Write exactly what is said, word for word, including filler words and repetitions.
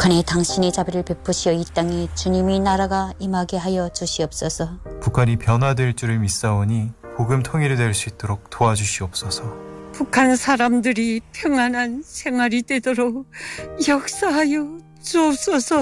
북한에 당신이 자비를 베푸시어 이 땅에 주님의 나라가 임하게 하여 주시옵소서. 북한이 변화될 줄을 믿사오니 복음 통일이 될 수 있도록 도와주시옵소서. 북한 사람들이 평안한 생활이 되도록 역사하여 주옵소서.